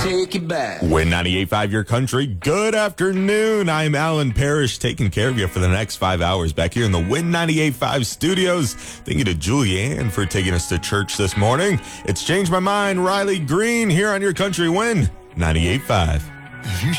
Take it back. Win 98.5 Your Country. Good afternoon. I'm Alan Parrish, taking care of you for the next 5 hours back here in the Win 98.5 studios. Thank you to Julianne for taking us to church this morning. It's Changed My Mind. Riley Green here on Your Country Win 98.5. You